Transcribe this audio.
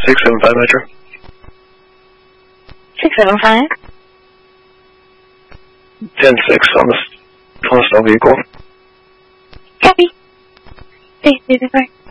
675 Metro. 675? 10-6 on the stall vehicle. Copy. Stay the